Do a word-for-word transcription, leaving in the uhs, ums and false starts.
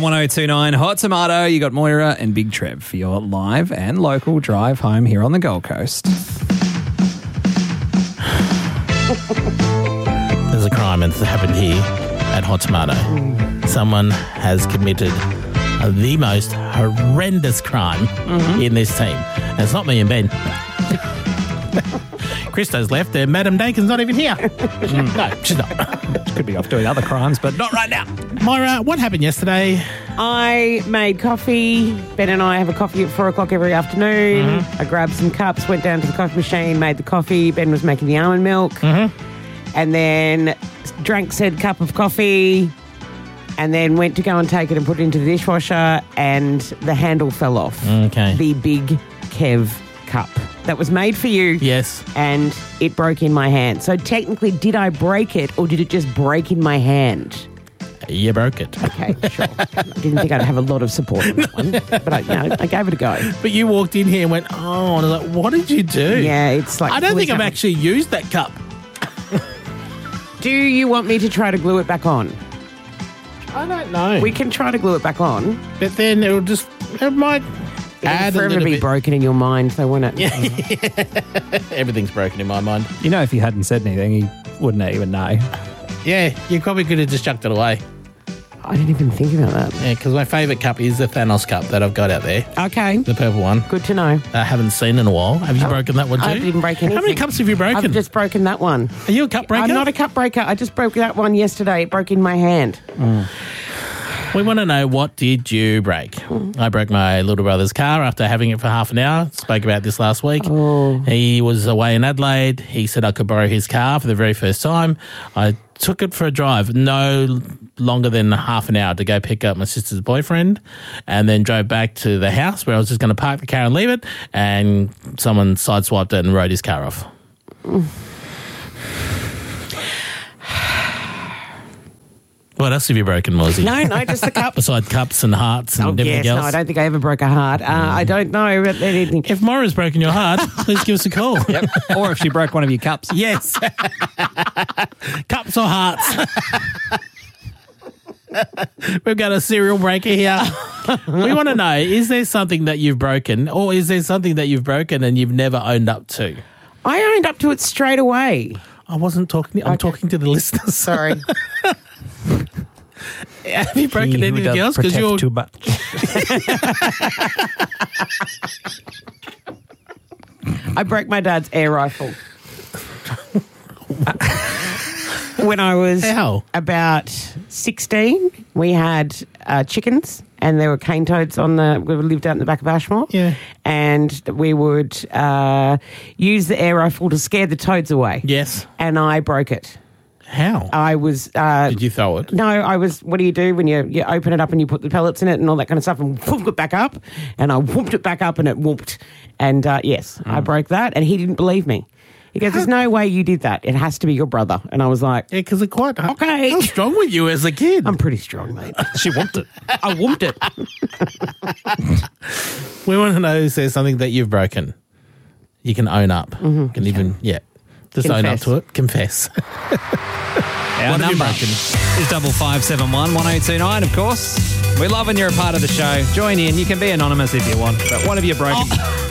on one oh two nine Hot Tomato. You got Moira and Big Trev for your live and local drive home here on the Gold Coast. There's a crime that's happened here at Hot Tomato. Someone has committed uh, the most horrendous crime mm-hmm. in this team. And it's not me and Ben. Christo's left there. Madam Dakin's not even here. Mm. No, she's not. She could be off doing other crimes, but not right now. Moira, what happened yesterday? I made coffee. Ben and I have a coffee at four o'clock every afternoon. Mm-hmm. I grabbed some cups, went down to the coffee machine, made the coffee. Ben was making the almond milk. Mm-hmm. And then drank said cup of coffee and then went to go and take it and put it into the dishwasher and the handle fell off. Okay. The big Kev cup that was made for you. Yes. And it broke in my hand. So technically, did I break it or did it just break in my hand? You broke it. Okay, sure. I didn't think I'd have a lot of support in that one, but I, you know, I gave it a go. But you walked in here and went, oh, and I was like, what did you do? Yeah, it's like... I don't think I've actually used that cup. Do you want me to try to glue it back on? I don't know. We can try to glue it back on. But then it'll just... It might... It'll forever be bit. broken in your mind, though, won't it? Yeah. Everything's broken in my mind. You know, if you hadn't said anything, he wouldn't even know. Yeah, you probably could have just chucked it away. I didn't even think about that. Yeah, because my favourite cup is the Thanos cup that I've got out there. Okay. The purple one. Good to know. I haven't seen in a while. Have you oh, broken that one too? I didn't break anything. How many cups have you broken? I've just broken that one. Are you a cup breaker? I'm not a cup breaker. I just broke that one yesterday. It broke in my hand. Mm. We want to know, what did you break? Mm. I broke my little brother's car after having it for half an hour. Spoke about this last week. Oh. He was away in Adelaide. He said I could borrow his car for the very first time. I took it for a drive, no longer than half an hour, to go pick up my sister's boyfriend, and then drove back to the house where I was just going to park the car and leave it, and someone sideswiped it and rode his car off. Mm. What else have you broken, Morsey? No, no, just the cup. Besides cups and hearts and oh, everything yes, else? No, I don't think I ever broke a heart. Uh, mm. I don't know but anything. If Moira's broken your heart, please give us a call. Yep. Or if she broke one of your cups. Yes. Cups or hearts. We've got a serial breaker here. We want to know, is there something that you've broken, or is there something that you've broken and you've never owned up to? I owned up to it straight away. I wasn't talking. I'm okay. talking to the listeners. Sorry. Have you broken he anything else? Because you're too much. I broke my dad's air rifle. When I was How? about sixteen, we had uh, chickens, and there were cane toads on the. We lived out in the back of Ashmore. Yeah, and we would uh, use the air rifle to scare the toads away. Yes, and I broke it. How? I was... Uh, Did you throw it? No, I was... What do you do when you, you open it up and you put the pellets in it and all that kind of stuff, and whoop it back up, and I whooped it back up and it whooped. And uh, yes, mm. I broke that, and he didn't believe me. He goes, there's no way you did that. It has to be your brother. And I was like... Yeah, because it quite... Okay. How strong were you as a kid? I'm pretty strong, mate. She whooped it. I whooped it. We want to know, is there something that you've broken? You can own up. Mm-hmm. You can even... Yeah. Just Confess. own up to it. Confess. Our what number is double five seven one one zero two nine. Of course, we love when you're a part of the show. Join in. You can be anonymous if you want. But what have you broken? Oh.